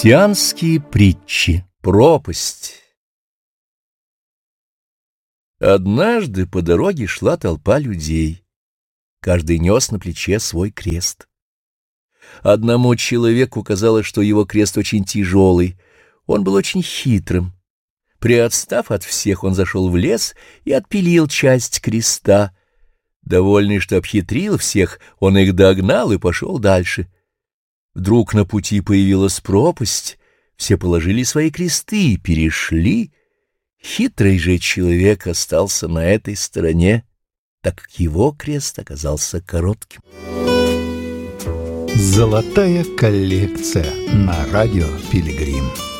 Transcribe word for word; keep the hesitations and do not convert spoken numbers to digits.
Христианские притчи. Пропасть. Однажды по дороге шла толпа людей. Каждый нес на плече свой крест. Одному человеку казалось, что его крест очень тяжелый. Он был очень хитрым. Приотстав от всех, он зашел в лес и отпилил часть креста. Довольный, что обхитрил всех, он их догнал и пошел дальше. Вдруг на пути появилась пропасть, все положили свои кресты и перешли. Хитрый же человек остался на этой стороне, так как его крест оказался коротким. Золотая коллекция на радио Пилигрим.